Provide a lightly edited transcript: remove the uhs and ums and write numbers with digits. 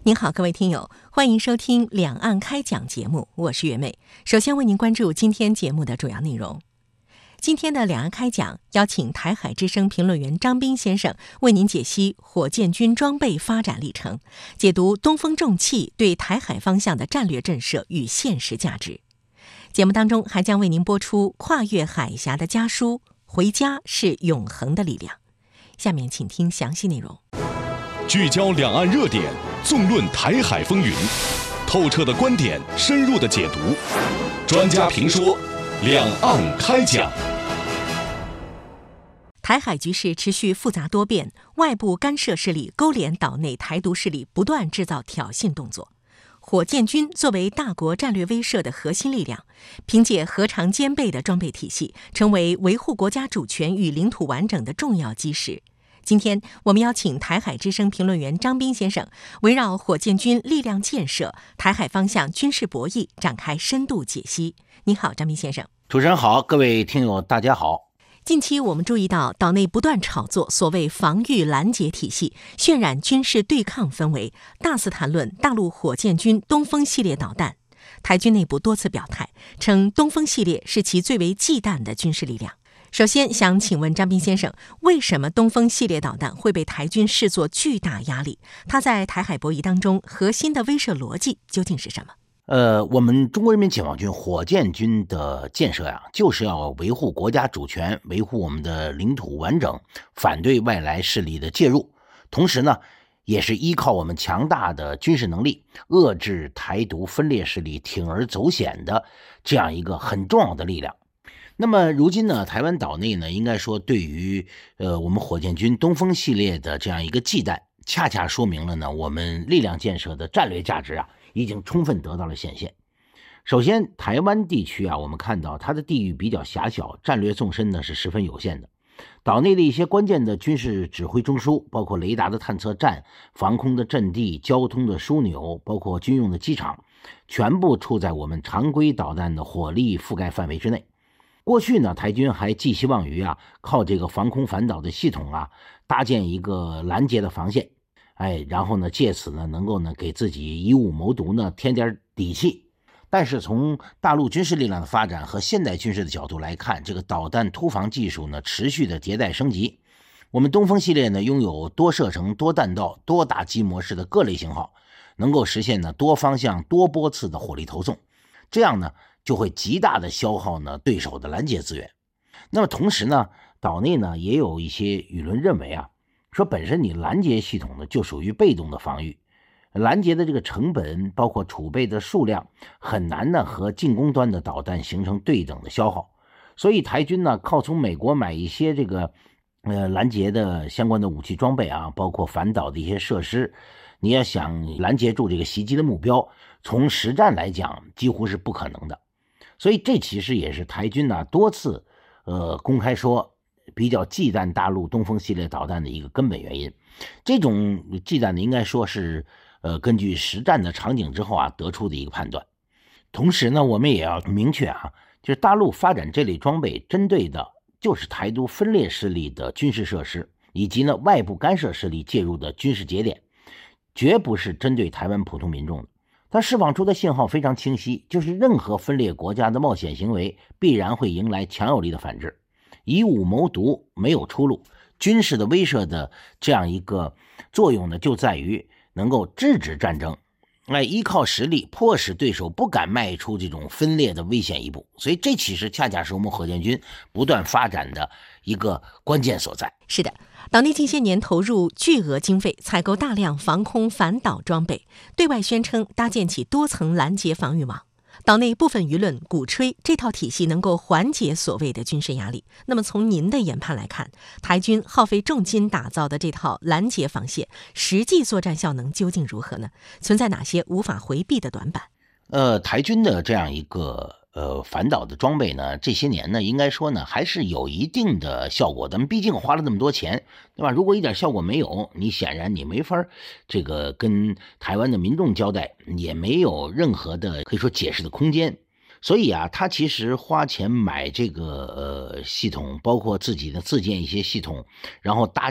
您好，各位听友，欢迎收听两岸开讲节目，我是月妹。首先为您关注今天节目的主要内容。今天的两岸开讲邀请台海之声评论员张斌先生为您解析火箭军装备发展历程，解读东风重器对台海方向的战略震慑与现实价值。节目当中还将为您播出跨越海峡的家书，回家是永恒的力量。下面请听详细内容。 聚焦两岸热点，纵论台海风云，透彻的观点，深入的解读，专家评说，两岸开讲。 台海局势持续复杂多变，外部干涉势力勾连岛内台独势力，不断制造挑衅动作。火箭军作为大国战略威慑的核心力量，凭借核常兼备的装备体系，成为维护国家主权与领土完整的重要基石。今天我们邀请台海之声评论员张斌先生，围绕火箭军力量建设、台海方向军事博弈展开深度解析。你好，张斌先生。 主持人好，各位听友大家好。 近期我们注意到岛内不断炒作所谓防御拦截体系，渲染军事对抗氛围，大肆谈论大陆火箭军东风系列导弹。台军内部多次表态，称东风系列是其最为忌惮的军事力量。首先想请问张斌先生，为什么东风系列导弹会被台军视作巨大压力？它在台海博弈当中核心的威慑逻辑究竟是什么？ 我们中国人民解放军火箭军的建设呀，就是要维护国家主权，维护我们的领土完整，反对外来势力的介入。同时呢，也是依靠我们强大的军事能力，遏制台独分裂势力铤而走险的这样一个很重要的力量。那么如今呢，台湾岛内呢，应该说对于我们火箭军东风系列的这样一个忌惮，恰恰说明了呢，我们力量建设的战略价值啊，已经充分得到了显现。首先，台湾地区啊，我们看到它的地域比较狭小，战略纵深呢是十分有限的。岛内的一些关键的军事指挥中枢，包括雷达的探测站、防空的阵地、交通的枢纽，包括军用的机场，全部处在我们常规导弹的火力覆盖范围之内。过去呢，台军还寄希望于靠这个防空反导的系统搭建一个拦截的防线，然后呢，借此呢能够呢给自己以武谋独呢添点底气。但是从大陆军事力量的发展和现代军事的角度来看，这个导弹突防技术呢持续的迭代升级。我们东风系列呢拥有多射程、多弹道、多打击模式的各类型号，能够实现呢多方向、多波次的火力投送，这样呢就会极大的消耗呢对手的拦截资源。那么同时呢，岛内呢也有一些舆论认为说本身你拦截系统呢就属于被动的防御，拦截的这个成本包括储备的数量很难呢和进攻端的导弹形成对等的消耗。所以台军呢靠从美国买一些这个拦截的相关的武器装备包括反导的一些设施，你要想拦截住这个袭击的目标，从实战来讲几乎是不可能的。所以这其实也是台军多次公开说比较忌惮大陆东风系列导弹的一个根本原因。这种忌惮呢，应该说是根据实战的场景之后得出的一个判断。同时呢，我们也要明确就是大陆发展这类装备针对的就是台独分裂势力的军事设施，以及呢外部干涉势力介入的军事节点，绝不是针对台湾普通民众的。它释放出的信号非常清晰，就是任何分裂国家的冒险行为必然会迎来强有力的反制，以武谋独没有出路。军事的威慑的这样一个作用呢，就在于能够制止战争，依靠实力迫使对手不敢迈出这种分裂的危险一步。所以这其实恰恰是我们火箭军不断发展的一个关键所在。 是的，岛内近些年投入巨额经费采购大量防空反导装备，对外宣称搭建起多层拦截防御网。岛内部分舆论鼓吹这套体系能够缓解所谓的军事压力。那么从您的研判来看，台军耗费重金打造的这套拦截防线，实际作战效能究竟如何呢？存在哪些无法回避的短板？ 台军的这样一个反导的装备呢，这些年呢，应该说呢，还是有一定的效果的。毕竟花了那么多钱，对吧？如果一点效果没有，你显然你没法这个跟台湾的民众交代，也没有任何的可以说解释的空间。所以他其实花钱买这个系统，包括自己的自建一些系统，然后搭